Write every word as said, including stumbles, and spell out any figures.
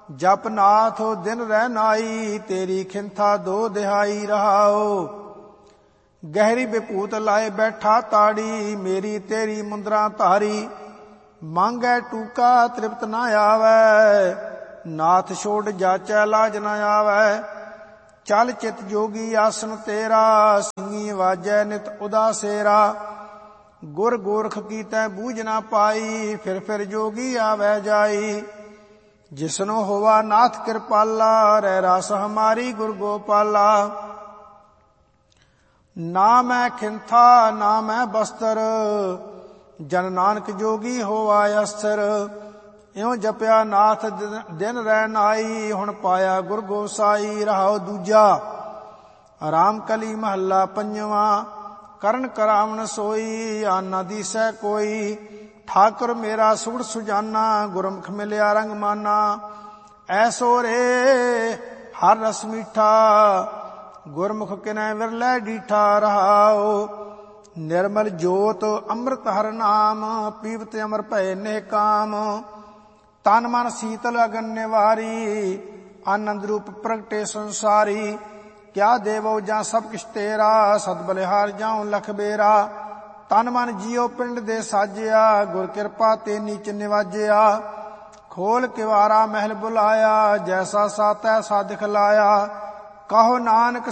ਜਪ ਨਾਥ ਦਿਨ ਰਹਿ ਨਾਈ, ਤੇਰੀ ਖਿੰਥਾ ਦੋ ਦਿਹਾਈ ਰਹਾਓ। ਗਹਿਰੀ ਵਿਭੂਤ ਲਾਏ ਬੈਠਾ ਤਾੜੀ, ਮੇਰੀ ਤੇਰੀ ਮੁੰਦਰਾ ਧਾਰੀ। ਮੰਗੈ ਟੂਕਾ ਤ੍ਰਿਪਤ ਨਾ ਆਵੈ, ਨਾਥ ਛੋੜ ਜਾਚੈ ਲਾਜ ਨਾ ਆਵੈ। ਚਲ ਚਿਤ ਜੋਗੀ ਆਸਨ ਤੇਰਾ, ਸਿੰਘੀ ਵਾਜੈ ਨਿਤ ਉਦਾਸੇਰਾ। ਗੁਰ ਗੋਰਖ ਕੀ ਤੈ ਬੂਝ ਨਾ ਪਾਈ, ਫਿਰ ਫਿਰ ਜੋਗੀ ਆਵੈ ਜਾਈ। ਜਿਸਨੋ ਹੋਵਾ ਨਾਥ ਕਿਰਪਾਲਾ, ਰਹਿ ਰਾਸ ਹਮਾਰੀ ਗੁਰ ਗੋਪਾਲਾ। ਨਾ ਮੈਂ ਖਿੰਥਾ ਨਾ ਮੈਂ ਬਸਤਰ, ਜਨ ਨਾਨਕ ਜੋਗੀ ਹੋਵਾ ਅਸਥਿਰ। ਇਉ ਜਪਿਆ ਨਾਥ ਦਿਨ ਰਹਿ ਨਾਈ, ਹੁਣ ਪਾਇਆ ਗੁਰ ਗੋਸਾਈ ਰਹਾਉ ਦੂਜਾ। ਰਾਮ ਕਲੀ ਮਹੱਲਾ ਪੰਜਵਾਂ। ਕਰਨ ਕਰਾਵਣ ਸੋਈ, ਆਨਾ ਦੀਸੈ ਕੋਈ। ਠਾਕੁਰ ਮੇਰਾ ਸੁਗੜ ਸੁਜਾਨਾ, ਗੁਰਮੁਖ ਮਿਲਿਆ ਰੰਗ ਮਾਨਾ। ਐਸੋ ਰੇ ਹਰ ਰਸ ਮੀਠਾ, ਗੁਰਮੁਖ ਕਿਨੈ ਵਿਰਲੇ ਡੀਠਾ ਰਹਾਉ। ਨਿਰਮਲ ਜੋਤ ਅੰਮ੍ਰਿਤ ਹਰ ਨਾਮ, ਪੀਵਤ ਅਮਰ ਭਏ ਨੇਹ ਕਾਮ। ਤਨ ਮਨ ਸੀਤਲ ਅਗਨ ਨਿਵਾਰੀ, ਆਨੰਦ ਰੂਪ ਪ੍ਰਗਟੇ ਸੰਸਾਰੀ। ਕਿਆ ਦੇਵੋ ਜਾਂ ਸਭ ਕਿਛ ਤੇਰਾ, ਸਦ ਬਲਿਹਾਰ ਜਾਉ ਲਖ ਬੇਰਾ। ਤਨ ਮਨ ਜੀਉ ਪਿੰਡ ਦੇ ਸਾਜਿਆ, ਗੁਰ ਕਿਰਪਾ ਤੇ ਨੀਚ ਨਿਵਾਜਿਆ। ਖੋਲ ਕਿਵਾਰਾ ਮਹਿਲ ਬੁਲਾਇਆ, ਜੈਸਾ ਸਾ ਤੈਸਾ ਦਿਖਲਾਇਆ। ਕਹੋ ਨਾਨਕ